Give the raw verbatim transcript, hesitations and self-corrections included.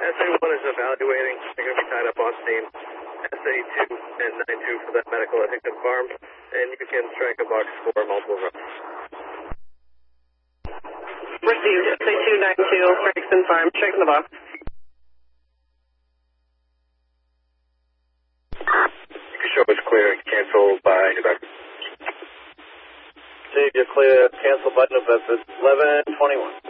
S A one is evaluating. They're going to be tied up on scene. S A two and nine two for that medical, I think, confirmed. And you can strike a box for multiple runs. Received. S A two nine two, Frankston Farm, striking the box. You can show it's clear and cancel by November. Steve, you're clear. Cancel by November. eleven twenty-one.